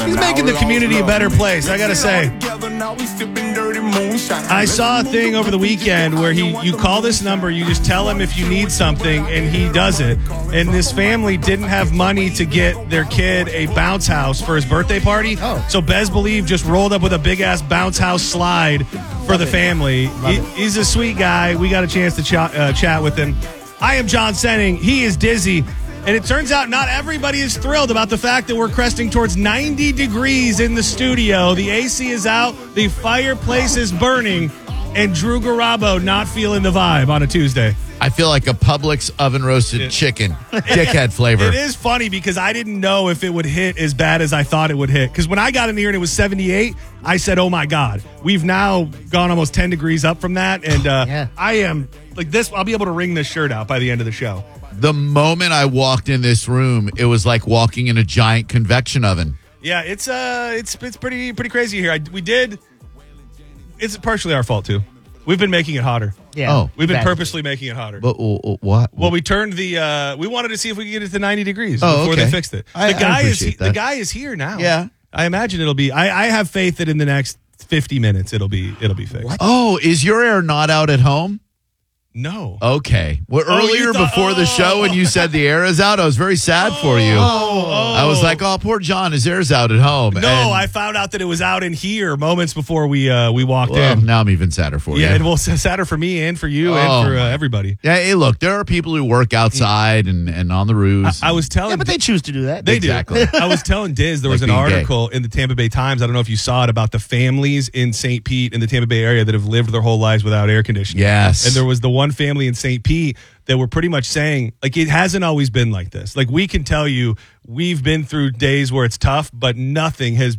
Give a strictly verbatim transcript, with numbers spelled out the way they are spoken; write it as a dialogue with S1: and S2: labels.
S1: He's making the community a better place, I gotta say. I saw a thing over the weekend where he, you call this number, you just tell him if you need something, and he does it. And this family didn't have money to get their kid a bounce house for his birthday party.
S2: Oh.
S1: So Bez Believe just rolled up with a big-ass bounce house slide for
S2: Love
S1: the
S2: it.
S1: family. He, he's a sweet guy. We got a chance to ch- uh, chat with him. I am John Senning. He is Dizzy. And it turns out not everybody is thrilled about the fact that we're cresting towards ninety degrees in the studio. The A C is out, the fireplace is burning, and Drew Garabo not feeling the vibe on a Tuesday.
S3: I feel like a Publix oven roasted
S1: Yeah.
S3: chicken, dickhead flavor.
S1: It is funny because I didn't know if it would hit as bad as I thought it would hit. Because when I got in here and it was seventy-eight, I said, oh my God. We've now gone almost ten degrees up from that. And uh,
S2: Yeah.
S1: I am, like this, I'll be able to wring this shirt out by the end of the show.
S3: The moment I walked in this room, it was like walking in a giant convection oven.
S1: Yeah, it's uh, it's it's pretty pretty crazy here. I, we did. It's partially our fault too. We've been making it hotter.
S2: Yeah.
S3: Oh.
S1: We've been
S2: Bad.
S1: purposely making it hotter.
S3: But uh, what?
S1: Well, we turned the. Uh, we wanted to see if we could get it to ninety degrees
S3: Oh,
S1: before
S3: okay.
S1: they fixed it.
S3: I-
S1: The
S3: I
S1: guy is
S3: appreciate
S1: the
S3: that.
S1: guy is here now.
S3: Yeah.
S1: I imagine it'll be. I, I have faith that in the next fifty minutes it'll be it'll be fixed.
S2: What?
S3: Oh, is your air not out at home?
S1: No.
S3: Okay. Well,
S1: Oh, you
S3: earlier
S1: thought-
S3: before the show when you said the air is out, I was very sad for you.
S1: Oh, oh.
S3: I was like, oh, poor John, his air's out at home.
S1: No,
S3: And-
S1: I found out that it was out in here moments before we uh, we walked
S3: well,
S1: in.
S3: now I'm even sadder for
S1: Yeah,
S3: you.
S1: and well, sadder for me and for you
S3: Oh,
S1: and for uh,
S3: my-
S1: everybody.
S3: Yeah, hey, look, there are people who work outside and, and on the roofs.
S1: I, I was telling.
S2: Yeah, but they choose to do that.
S1: They
S3: Exactly.
S1: do. I was telling Diz there was
S3: Like
S1: an
S3: being gay.
S1: article in the Tampa Bay Times. I don't know if you saw it about the families in Saint Pete in the Tampa Bay area that have lived their whole lives without air conditioning.
S3: Yes.
S1: And there was the one family in Saint Pete that were pretty much saying, like, it hasn't always been like this. Like, we can tell you we've been through days where it's tough, but nothing has